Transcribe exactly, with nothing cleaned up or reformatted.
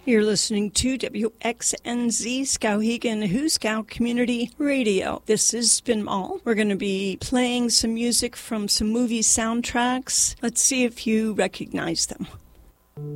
You're listening to W X N Z Skowhegan Huskow Community Radio. This is Spin Mall. We're going to be playing some music from some movie soundtracks. Let's see if you recognize them.